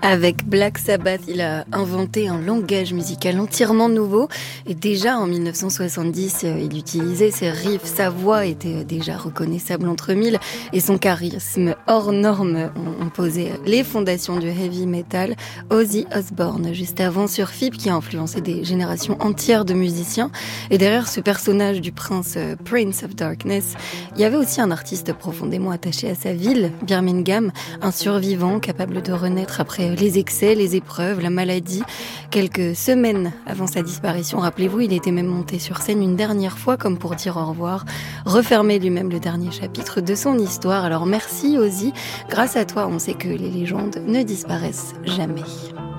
Avec Black Sabbath, il a inventé un langage musical entièrement nouveau. Et déjà en 1970, il utilisait ses riffs. Sa voix était déjà reconnaissable entre mille. Et son charisme hors norme ont posé les fondations du heavy metal. Ozzy Osbourne, juste avant sur FIP, qui a influencé des générations entières de musiciens. Et derrière ce personnage du prince of Darkness, il y avait aussi un artiste profondément attaché à sa ville, Birmingham, un survivant capable de renaître après les excès, les épreuves, la maladie. Quelques semaines avant sa disparition, rappelez-vous, il était même monté sur scène une dernière fois comme pour dire au revoir, refermer lui-même le dernier chapitre de son histoire. Alors merci Ozzy, grâce à toi on sait que les légendes ne disparaissent jamais.